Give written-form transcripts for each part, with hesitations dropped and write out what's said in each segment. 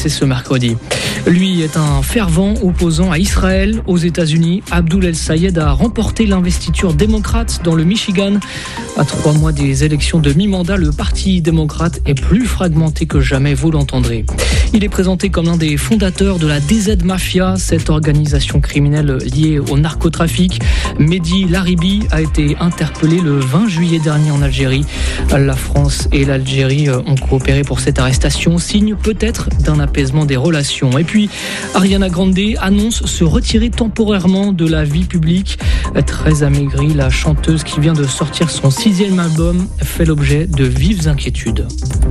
c'est ce mercredi. Lui est un fervent opposant à Israël. Aux États-Unis, Abdul El-Sayed a remporté l'investiture démocrate dans le Michigan. À 3 mois des élections de mi-mandat, le Parti démocrate est plus fragmenté que jamais, vous l'entendrez. Il est présenté comme l'un des fondateurs de la DZ Mafia, cette organisation criminelle liée au narcotrafic. Mehdi Laribi a été interpellé le 20 juillet dernier en Algérie. La France et l'Algérie ont coopéré pour cette arrestation, signe peut-être d'un apaisement des relations. Et puis, Ariana Grande annonce se retirer temporairement de la vie publique. Très amaigrie, la chanteuse qui vient de sortir son 6e album fait l'objet de vives inquiétudes.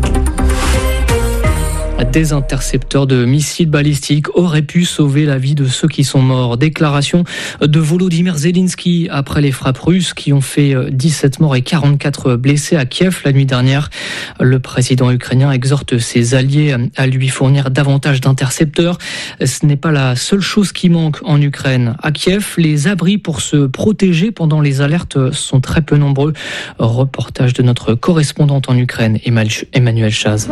Des intercepteurs de missiles balistiques auraient pu sauver la vie de ceux qui sont morts. Déclaration de Volodymyr Zelensky après les frappes russes qui ont fait 17 morts et 44 blessés à Kiev la nuit dernière. Le président ukrainien exhorte ses alliés à lui fournir davantage d'intercepteurs. Ce n'est pas la seule chose qui manque en Ukraine. À Kiev, les abris pour se protéger pendant les alertes sont très peu nombreux. Reportage de notre correspondante en Ukraine, Emmanuel Chaz.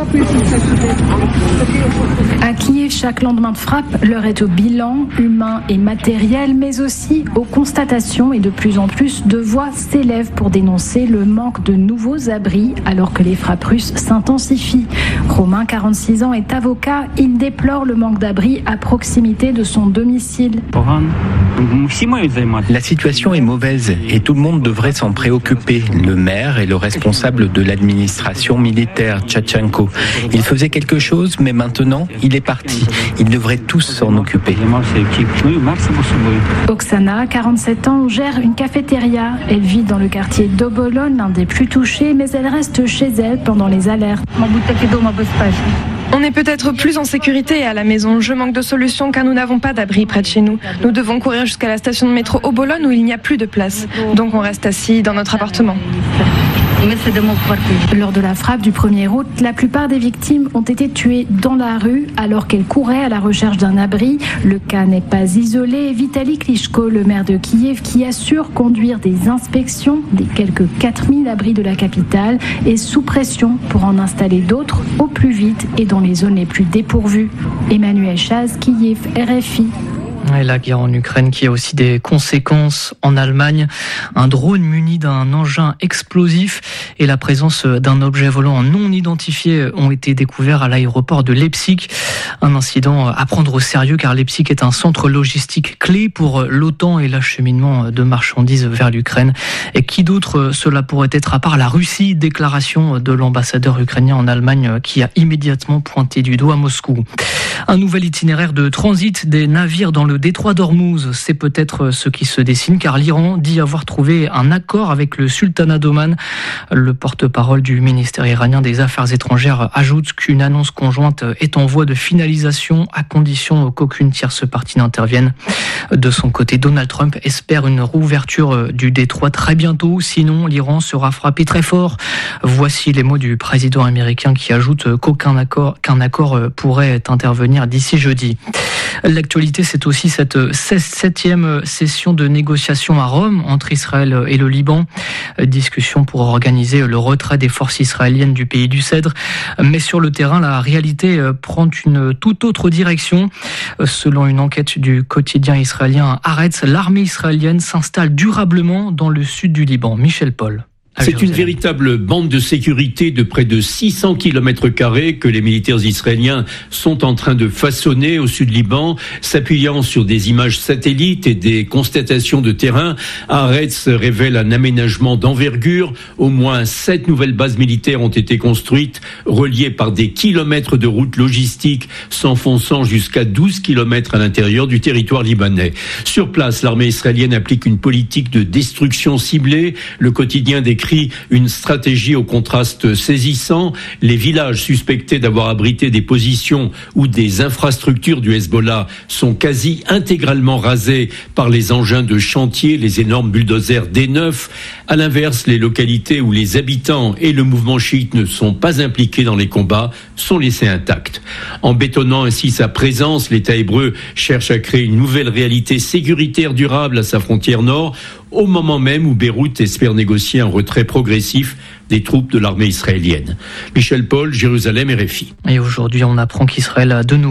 À Kiev, chaque lendemain de frappe, l'heure est au bilan humain et matériel, mais aussi aux constatations, et de plus en plus de voix s'élèvent pour dénoncer le manque de nouveaux abris alors que les frappes russes s'intensifient. Romain, 46 ans, est avocat. Il déplore le manque d'abris à proximité de son domicile. La situation est mauvaise et tout le monde devrait s'en préoccuper. Le maire et le responsable de l'administration militaire, Tchatchenko. Il faisait quelque chose, mais maintenant, il est parti. Ils devraient tous s'en occuper. Oksana, 47 ans, gère une cafétéria. Elle vit dans le quartier d'Obolon, l'un des plus touchés, mais elle reste chez elle pendant les alertes. On est peut-être plus en sécurité à la maison. Je manque de solutions car nous n'avons pas d'abri près de chez nous. Nous devons courir jusqu'à la station de métro Obolon où il n'y a plus de place. Donc on reste assis dans notre appartement. Lors de la frappe du 1er août, la plupart des victimes ont été tuées dans la rue alors qu'elles couraient à la recherche d'un abri. Le cas n'est pas isolé. Vitali Klitschko, le maire de Kiev, qui assure conduire des inspections des quelques 4000 abris de la capitale, est sous pression pour en installer d'autres au plus vite et dans les zones les plus dépourvues. Emmanuel Chaz, Kiev, RFI. Et la guerre en Ukraine qui a aussi des conséquences en Allemagne. Un drone muni d'un engin explosif et la présence d'un objet volant non identifié ont été découverts à l'aéroport de Leipzig. Un incident à prendre au sérieux car Leipzig est un centre logistique clé pour l'OTAN et l'acheminement de marchandises vers l'Ukraine. Et qui d'autre cela pourrait être à part la Russie? Déclaration de l'ambassadeur ukrainien en Allemagne qui a immédiatement pointé du doigt Moscou. Un nouvel itinéraire de transit des navires dans le détroit d'Ormuz, c'est peut-être ce qui se dessine car l'Iran dit avoir trouvé un accord avec le sultanat d'Oman. Le porte-parole du ministère iranien des Affaires étrangères ajoute qu'une annonce conjointe est en voie de finalisation à condition qu'aucune tierce partie n'intervienne. De son côté, Donald Trump espère une réouverture du détroit très bientôt, sinon l'Iran sera frappé très fort. Voici les mots du président américain qui ajoute qu'un accord pourrait intervenir d'ici jeudi. L'actualité, c'est aussi cette 7e session de négociation à Rome entre Israël et le Liban. Discussion pour organiser le retrait des forces israéliennes du pays du Cèdre. Mais sur le terrain, la réalité prend une toute autre direction. Selon une enquête du quotidien israélien Haaretz, l'armée israélienne s'installe durablement dans le sud du Liban. Michel Paul. C'est une véritable bande de sécurité de près de 600 km² que les militaires israéliens sont en train de façonner au sud Liban, s'appuyant sur des images satellites et des constatations de terrain. Haaretz révèle un aménagement d'envergure. Au moins 7 nouvelles bases militaires ont été construites, reliées par des kilomètres de routes logistiques, s'enfonçant jusqu'à 12 km à l'intérieur du territoire libanais. Sur place, l'armée israélienne applique une politique de destruction ciblée. Le quotidien décrit une stratégie au contraste saisissant. Les villages suspectés d'avoir abrité des positions ou des infrastructures du Hezbollah sont quasi intégralement rasés par les engins de chantier, les énormes bulldozers D9. À l'inverse, les localités où les habitants et le mouvement chiite ne sont pas impliqués dans les combats sont laissés intacts. En bétonnant ainsi sa présence, l'État hébreu cherche à créer une nouvelle réalité sécuritaire durable à sa frontière nord, au moment même où Beyrouth espère négocier un retrait progressif des troupes de l'armée israélienne. Michel Paul, Jérusalem, RFI. Et aujourd'hui, on apprend qu'Israël a de nouveau